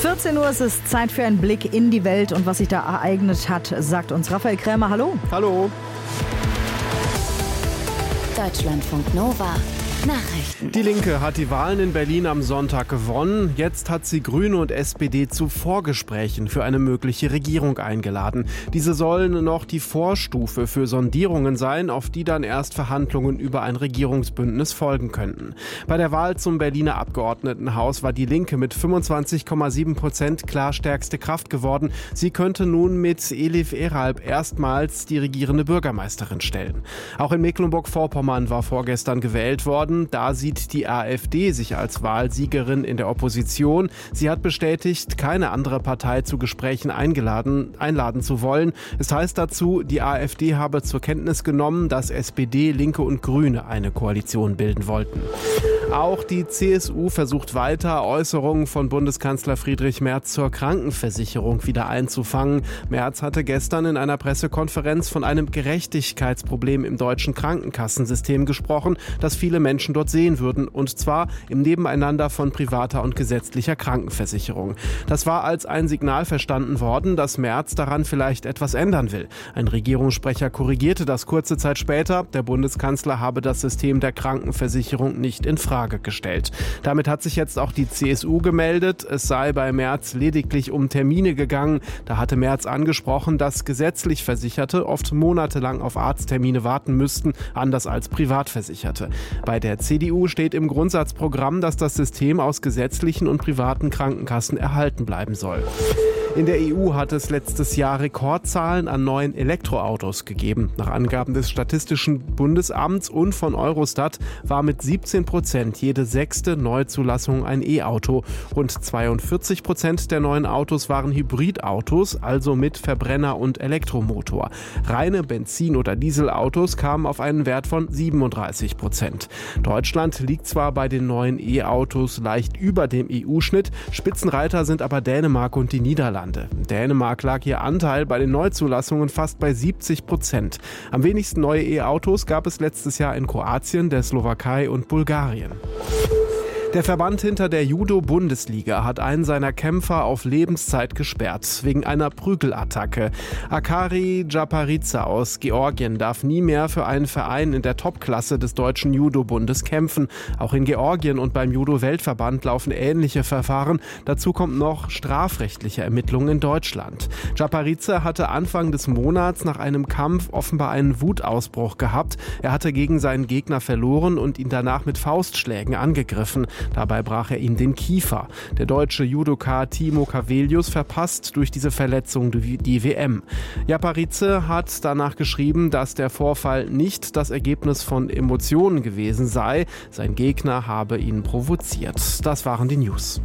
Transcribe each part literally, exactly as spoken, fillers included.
vierzehn Uhr, es ist Zeit für einen Blick in die Welt und was sich da ereignet hat, sagt uns Raphael Krämer. Hallo. Hallo. Deutschlandfunk Nova. Nachrichten. Die Linke hat die Wahlen in Berlin am Sonntag gewonnen. Jetzt hat sie Grüne und S P D zu Vorgesprächen für eine mögliche Regierung eingeladen. Diese sollen noch die Vorstufe für Sondierungen sein, auf die dann erst Verhandlungen über ein Regierungsbündnis folgen könnten. Bei der Wahl zum Berliner Abgeordnetenhaus war die Linke mit fünfundzwanzig Komma sieben Prozent klar stärkste Kraft geworden. Sie könnte nun mit Elif Eralp erstmals die regierende Bürgermeisterin stellen. Auch in Mecklenburg-Vorpommern war vorgestern gewählt worden. Da sieht die AfD sich als Wahlsiegerin in der Opposition. Sie hat bestätigt, keine andere Partei zu Gesprächen eingeladen, einladen zu wollen. Es heißt dazu, die AfD habe zur Kenntnis genommen, dass S P D, Linke und Grüne eine Koalition bilden wollten. Auch die C S U versucht weiter, Äußerungen von Bundeskanzler Friedrich Merz zur Krankenversicherung wieder einzufangen. Merz hatte gestern in einer Pressekonferenz von einem Gerechtigkeitsproblem im deutschen Krankenkassensystem gesprochen, das viele Menschen dort sehen würden, und zwar im Nebeneinander von privater und gesetzlicher Krankenversicherung. Das war als ein Signal verstanden worden, dass Merz daran vielleicht etwas ändern will. Ein Regierungssprecher korrigierte das kurze Zeit später. Der Bundeskanzler habe das System der Krankenversicherung nicht in Frage gestellt. Damit hat sich jetzt auch die C S U gemeldet. Es sei bei Merz lediglich um Termine gegangen. Da hatte Merz angesprochen, dass gesetzlich Versicherte oft monatelang auf Arzttermine warten müssten, anders als Privatversicherte. Bei der C D U steht im Grundsatzprogramm, dass das System aus gesetzlichen und privaten Krankenkassen erhalten bleiben soll. In der E U hat es letztes Jahr Rekordzahlen an neuen Elektroautos gegeben. Nach Angaben des Statistischen Bundesamts und von Eurostat war mit siebzehn Prozent jede sechste Neuzulassung ein E-Auto. Rund zweiundvierzig Prozent der neuen Autos waren Hybridautos, also mit Verbrenner und Elektromotor. Reine Benzin- oder Dieselautos kamen auf einen Wert von siebenunddreißig Prozent. Deutschland liegt zwar bei den neuen E-Autos leicht über dem E U-Schnitt, Spitzenreiter sind aber Dänemark und die Niederlande. In Dänemark lag ihr Anteil bei den Neuzulassungen fast bei siebzig Prozent. Am wenigsten neue E-Autos gab es letztes Jahr in Kroatien, der Slowakei und Bulgarien. Der Verband hinter der Judo-Bundesliga hat einen seiner Kämpfer auf Lebenszeit gesperrt, wegen einer Prügelattacke. Akari Japaridze aus Georgien darf nie mehr für einen Verein in der Topklasse des deutschen Judo-Bundes kämpfen. Auch in Georgien und beim Judo-Weltverband laufen ähnliche Verfahren. Dazu kommt noch strafrechtliche Ermittlungen in Deutschland. Japaridze hatte Anfang des Monats nach einem Kampf offenbar einen Wutausbruch gehabt. Er hatte gegen seinen Gegner verloren und ihn danach mit Faustschlägen angegriffen. Dabei brach er ihm den Kiefer. Der deutsche Judoka Timo Cavelius verpasst durch diese Verletzung die W M. Japaridze hat danach geschrieben, dass der Vorfall nicht das Ergebnis von Emotionen gewesen sei. Sein Gegner habe ihn provoziert. Das waren die News.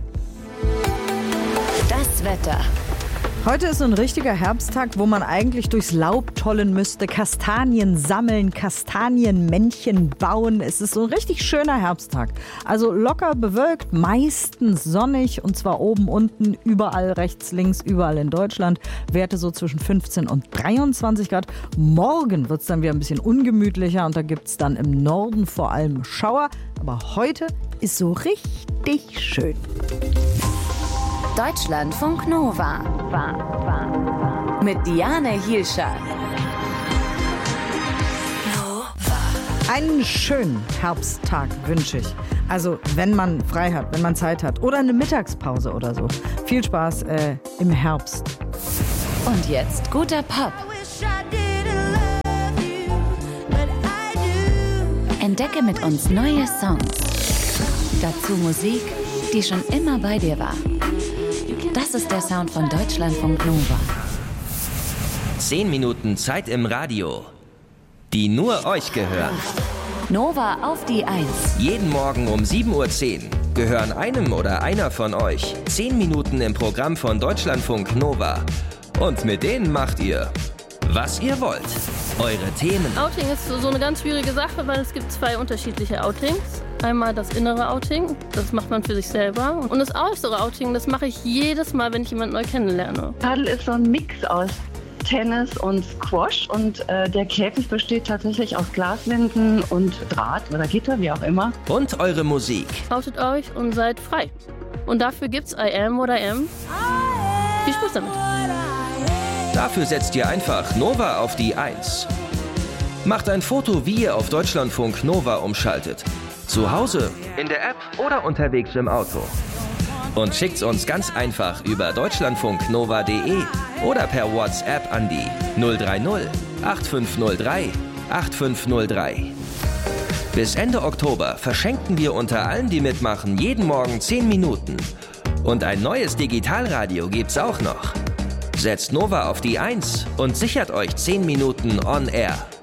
Das Wetter. Heute ist so ein richtiger Herbsttag, wo man eigentlich durchs Laub tollen müsste, Kastanien sammeln, Kastanienmännchen bauen. Es ist so ein richtig schöner Herbsttag. Also locker bewölkt, meistens sonnig und zwar oben, unten, überall, rechts, links, überall in Deutschland. Werte so zwischen fünfzehn und dreiundzwanzig Grad. Morgen wird es dann wieder ein bisschen ungemütlicher und da gibt es dann im Norden vor allem Schauer. Aber heute ist so richtig schön. Deutschlandfunk Nova. War, war. Mit Diane Hielscher. Einen schönen Herbsttag wünsche ich. Also wenn man frei hat, wenn man Zeit hat oder eine Mittagspause oder so. Viel Spaß äh, im Herbst. Und jetzt guter Pop. Entdecke mit uns neue Songs. Dazu Musik, die schon immer bei dir war. Das ist der Sound von Deutschlandfunk Nova. Zehn Minuten Zeit im Radio, die nur euch gehören. Nova auf die Eins. Jeden Morgen um sieben Uhr zehn gehören einem oder einer von euch zehn Minuten im Programm von Deutschlandfunk Nova. Und mit denen macht ihr, was ihr wollt. Eure Themen. Outing ist so eine ganz schwierige Sache, weil es gibt zwei unterschiedliche Outings. Einmal das innere Outing, das macht man für sich selber. Und das äußere Outing, das mache ich jedes Mal, wenn ich jemanden neu kennenlerne. Paddel ist so ein Mix aus Tennis und Squash und äh, der Käfig besteht tatsächlich aus Glaswänden und Draht oder Gitter, wie auch immer. Und eure Musik. Outet euch und seid frei. Und dafür gibt's I am oder am. Viel Spaß damit. Dafür setzt ihr einfach Nova auf die eins. Macht ein Foto, wie ihr auf Deutschlandfunk Nova umschaltet. Zu Hause, in der App oder unterwegs im Auto. Und schickt's uns ganz einfach über deutschlandfunknova punkt de oder per WhatsApp an die null drei null acht fünf null drei acht fünf null drei. Bis Ende Oktober verschenken wir unter allen, die mitmachen, jeden Morgen zehn Minuten. Und ein neues Digitalradio gibt's auch noch. Setzt Nova auf die eins und sichert euch zehn Minuten on air.